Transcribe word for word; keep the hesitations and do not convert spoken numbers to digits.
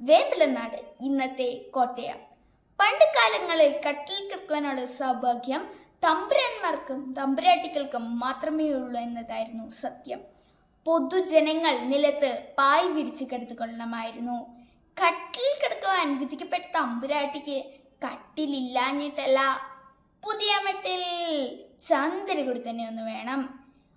വേമ്പലനാട് ഇന്നത്തെ കോട്ടയം. പണ്ട് കാലങ്ങളിൽ കട്ടിൽ കിടക്കുവാനുള്ള സൗഭാഗ്യം തമ്പുരാന്മാർക്കും തമ്പുരാട്ടികൾക്കും മാത്രമേ ഉള്ളൂ എന്നതായിരുന്നു സത്യം. പൊതുജനങ്ങൾ നിലത്ത് പായ് വിരിച്ച് കിടത്തുകൊള്ളണമായിരുന്നു. കട്ടിൽ കിടക്കുവാൻ വിധിക്കപ്പെട്ട തമ്പുരാട്ടിക്ക് കട്ടിലില്ലാഞ്ഞിട്ടല്ല, പുതിയ മട്ടിൽ ചന്ദ്രകുടി തന്നെ ഒന്ന് വേണം.